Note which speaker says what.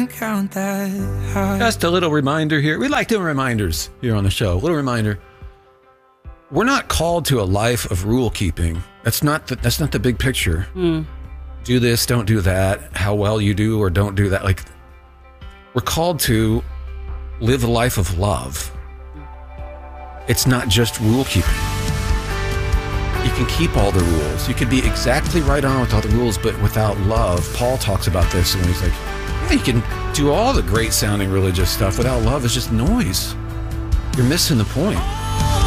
Speaker 1: can't count that high.
Speaker 2: Just a little reminder here. We like doing reminders here on the show. A little reminder. We're not called to a life of rule keeping. That's not the big picture. Do this, don't do that. How well you do or don't do that. Like, we're called to live a life of love. It's not just rule keeping. You can keep all the rules. You can be exactly right on with all the rules, but without love. Paul talks about this and he's like, yeah, you can do all the great sounding religious stuff. Without love, it's just noise. You're missing the point.